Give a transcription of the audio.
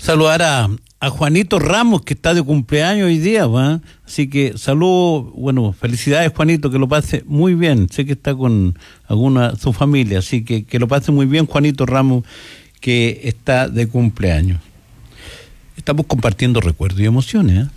saludar a Juanito Ramos, que está de cumpleaños hoy día, ¿va? Así que saludo, bueno, felicidades Juanito, que lo pase muy bien. Sé que está con su familia, así que lo pase muy bien Juanito Ramos, que está de cumpleaños. Estamos compartiendo recuerdos y emociones, ¿eh?